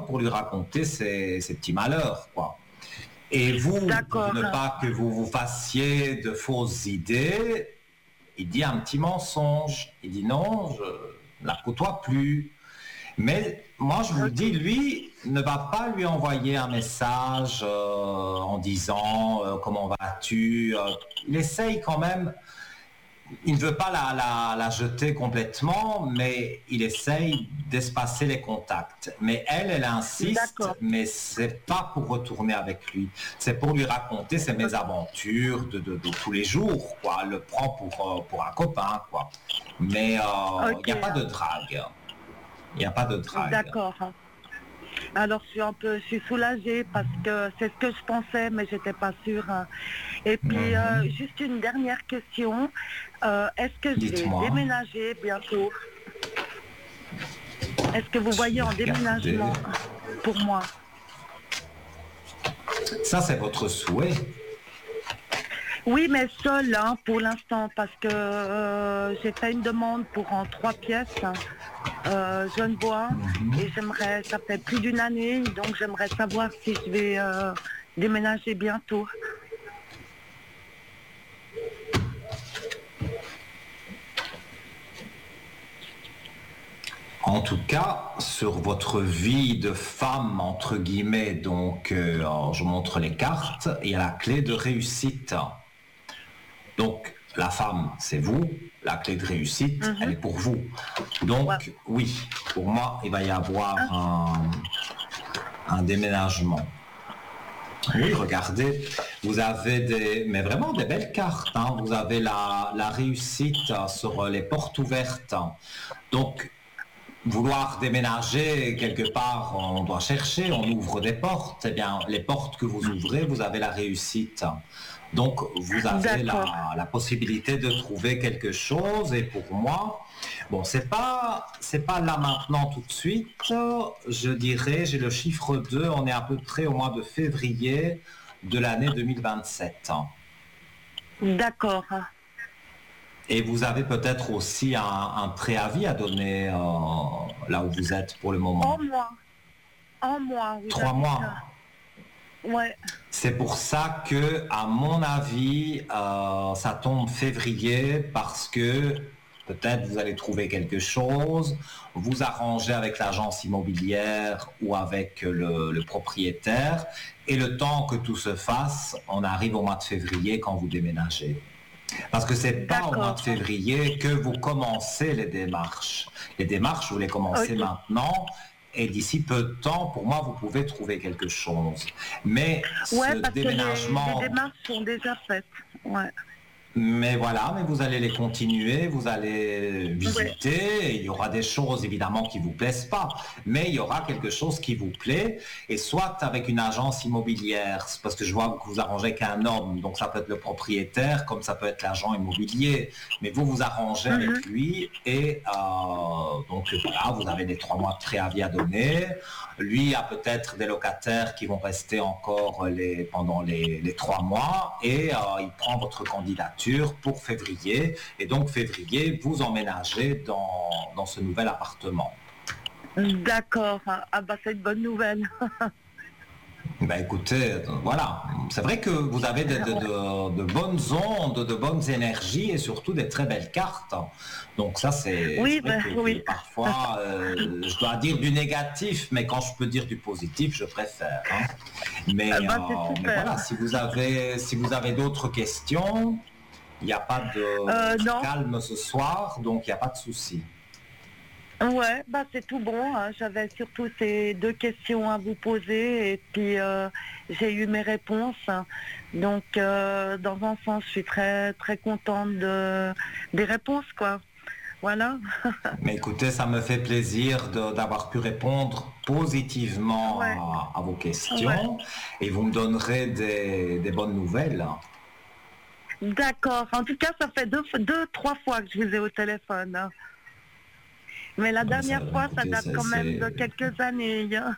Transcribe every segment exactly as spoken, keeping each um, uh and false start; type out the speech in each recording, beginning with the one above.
pour lui raconter ses, ses petits malheurs, quoi. Et vous, D'accord. pour ne pas que vous vous fassiez de fausses idées, il dit un petit mensonge. Il dit non, je ne la côtoie plus. Mais moi, je vous le dis, lui ne va pas lui envoyer un message euh, en disant euh, comment vas-tu. Euh, il essaye quand même. Il ne veut pas la, la, la jeter complètement, mais il essaye d'espacer les contacts. Mais elle, elle insiste, D'accord. mais c'est pas pour retourner avec lui. C'est pour lui raconter ses mésaventures de, de, de tous les jours, quoi. Elle le prend pour, euh, pour un copain, quoi. Mais euh, il Ok. n'y a pas de drague. Il n'y a pas de drague. D'accord. Alors je suis un peu, je suis soulagée parce que c'est ce que je pensais, mais j'étais pas sûre. Et puis euh, juste une dernière question. Euh, est-ce que je vais Dites-moi. déménager bientôt? Est-ce que vous voyez en déménagement pour moi? Ça, c'est votre souhait. Oui, mais seule hein, pour l'instant, parce que euh, j'ai fait une demande pour en trois pièces, euh, Genevois, Mhm. et j'aimerais, ça fait plus d'une année, donc j'aimerais savoir si je vais euh, déménager bientôt. En tout cas, sur votre vie de femme, entre guillemets, donc euh, alors, je montre les cartes, il y a la clé de réussite. Donc, la femme, c'est vous, la clé de réussite, Mhm. elle est pour vous. Donc, Ouais. oui, pour moi, il va y avoir un, un déménagement. Oui, regardez, vous avez des, mais vraiment des belles cartes, hein. Vous avez la, la réussite sur les portes ouvertes. Donc, vouloir déménager quelque part, on doit chercher, on ouvre des portes. Eh bien, les portes que vous ouvrez, vous avez la réussite. Donc, vous avez la, D'accord. la possibilité de trouver quelque chose. Et pour moi, bon, c'est pas, c'est pas là maintenant tout de suite. Je dirais, j'ai le chiffre deux, on est à peu près au mois de février de l'année deux mille vingt-sept. D'accord. Et vous avez peut-être aussi un, un préavis à donner euh, là où vous êtes pour le moment. En mois. En mois, vous Trois avez mois. ça. Ouais. C'est pour ça que, à mon avis, euh, ça tombe février parce que peut-être vous allez trouver quelque chose, vous arranger avec l'agence immobilière ou avec le, le propriétaire, et le temps que tout se fasse, on arrive au mois de février quand vous déménagez. Parce que c'est pas au mois de D'accord. février que vous commencez les démarches. Les démarches, vous les commencez Ok. maintenant. Et d'ici peu de temps, pour moi, vous pouvez trouver quelque chose. Mais Ouais, ce parce que les, les déménagement, démarches sont déjà faites. Ouais. mais voilà, mais vous allez les continuer, vous allez Ouais. visiter, et il y aura des choses évidemment qui vous plaisent pas, mais il y aura quelque chose qui vous plaît, et soit avec une agence immobilière, parce que je vois que vous arrangez qu'un homme, donc ça peut être le propriétaire, comme ça peut être l'agent immobilier, mais vous vous arrangez Mhm. avec lui, et euh, donc voilà, vous avez les trois mois de préavis à donner. Lui a peut-être des locataires qui vont rester encore les, pendant les, les trois mois, et euh, il prend votre candidature pour février. Et donc février, vous emménagez dans, dans ce nouvel appartement. D'accord. Ah bah c'est une bonne nouvelle. Ben écoutez, euh, voilà, c'est vrai que vous avez de, de- de- de bonnes ondes, de bonnes énergies et surtout des très belles cartes. Donc ça, c'est Oui, c'est vrai ben que, que oui. parfois, euh, je dois dire du négatif, mais quand je peux dire du positif, je préfère, hein. Mais, Ah euh, bah c'est mais super. voilà, si vous avez, si vous avez d'autres questions, il n'y a pas de Euh, je suis non. calme ce soir, donc il n'y a pas de souci. Ouais, bah c'est tout bon, hein. J'avais surtout ces deux questions à vous poser et puis euh, j'ai eu mes réponses. Donc euh, dans un sens, je suis très très contente de, des réponses, quoi. Voilà. Mais écoutez, ça me fait plaisir de- d'avoir pu répondre positivement Ouais, à, à vos ouais. questions et vous me donnerez des, des bonnes nouvelles. D'accord. En tout cas, ça fait deux, deux, trois fois que je vous ai au téléphone, hein. Mais la Non, mais ça, dernière fois, ça écoutez, date c'est, quand même de c'est- quelques années, hein.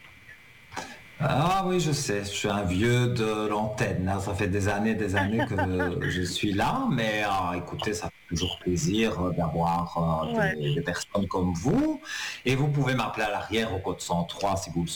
Ah oui, je sais, je suis un vieux de l'antenne, hein. Ça fait des années, des années que je suis là, mais ah, écoutez, ça fait toujours plaisir euh, d'avoir euh, Ouais. des, des personnes comme vous. Et vous pouvez m'appeler à l'arrière au code cent trois si vous le